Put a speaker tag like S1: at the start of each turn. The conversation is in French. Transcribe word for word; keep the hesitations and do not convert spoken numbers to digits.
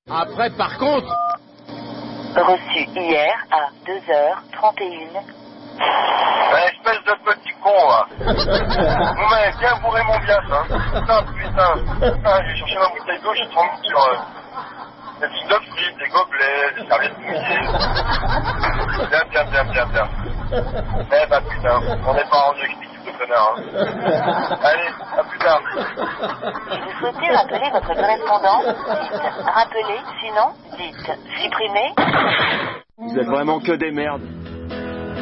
S1: Après, par contre...
S2: Reçu hier à deux heures trente et une.
S3: Espèce de petit con, là. Vous m'avez bien bourré mon biaf, hein. Putain, putain. Putain, j'ai cherché ma bouteille d'eau, je suis tombé sur... Euh, des petites œufs frites, des gobelets, des serviettes mouillées. Bien, bien, bien, bien, bien. Eh bah putain, on n'est pas rendu avec cette équipe de connards, hein. Allez, à plus tard.
S2: Si vous souhaitez rappeler votre correspondant, dites rappelez, sinon dites supprimer.
S4: Vous êtes vraiment que des merdes.